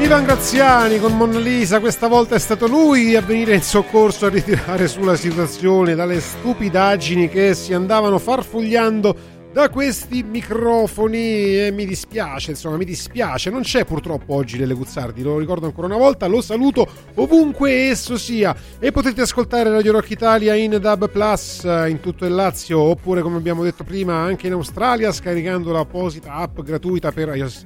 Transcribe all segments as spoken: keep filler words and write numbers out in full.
Ivan Graziani con Monna Lisa, questa volta è stato lui a venire in soccorso a ritirare sulla situazione dalle stupidaggini che si andavano farfugliando da questi microfoni, e mi dispiace, insomma, mi dispiace, non c'è purtroppo oggi Lele Guzzardi, lo ricordo ancora una volta, lo saluto ovunque esso sia, e potete ascoltare Radio Rock Italia in D A B plus in tutto il Lazio, oppure come abbiamo detto prima anche in Australia, scaricando l'apposita app gratuita per iOS,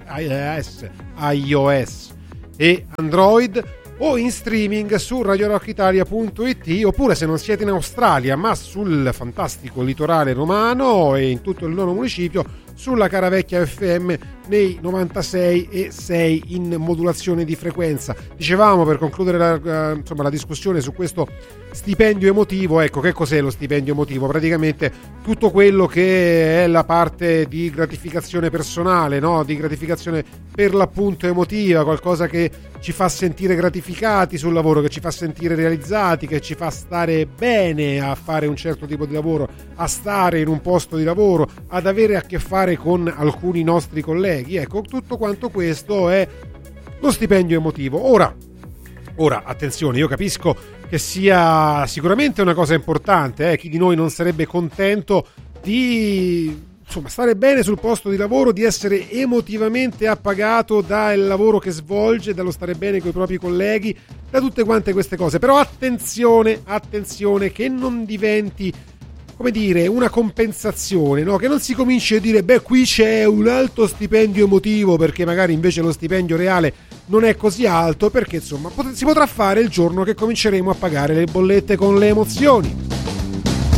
iOS e Android, o in streaming su radio rock italia punto it, oppure se non siete in Australia ma sul fantastico litorale romano e in tutto il nono municipio sulla Caravecchia F M nei novantasei e sei in modulazione di frequenza. Dicevamo, per concludere la, insomma, la discussione su questo stipendio emotivo, ecco, che cos'è lo stipendio emotivo? Praticamente tutto quello che è la parte di gratificazione personale, no? Di gratificazione per l'appunto emotiva, qualcosa che ci fa sentire gratificati sul lavoro, che ci fa sentire realizzati, che ci fa stare bene a fare un certo tipo di lavoro, a stare in un posto di lavoro, ad avere a che fare con alcuni nostri colleghi. Ecco, tutto quanto questo è lo stipendio emotivo. Ora, ora attenzione, io capisco che sia sicuramente una cosa importante, eh? Chi di noi non sarebbe contento di, insomma, stare bene sul posto di lavoro, di essere emotivamente appagato dal lavoro che svolge, dallo stare bene con i propri colleghi, da tutte quante queste cose. Però attenzione, attenzione che non diventi, come dire, una compensazione, no? Che non si cominci a dire beh, qui c'è un alto stipendio emotivo perché magari invece lo stipendio reale non è così alto, perché insomma pot- si potrà fare il giorno che cominceremo a pagare le bollette con le emozioni.